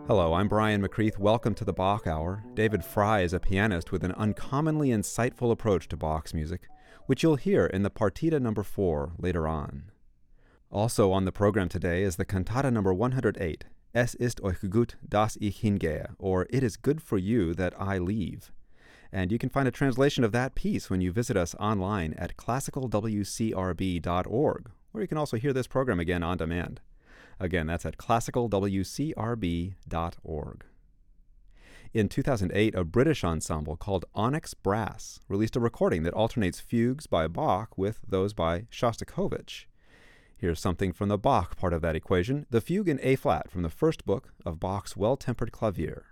Hello, I'm Brian McCreath. Welcome to the Bach Hour. David Fry is a pianist with an uncommonly insightful approach to Bach's music, which you'll hear in the Partita No. 4 later on. Also on the program today is the Cantata No. 108, Es ist euch gut, dass ich hingehe, or It is good for you that I leave. And you can find a translation of that piece when you visit us online at classicalwcrb.org, where you can also hear this program again on demand. Again, that's at classicalwcrb.org. In 2008, a British ensemble called Onyx Brass released a recording that alternates fugues by Bach with those by Shostakovich. Here's something from the Bach part of that equation, the fugue in A-flat from the first book of Bach's Well-Tempered Clavier.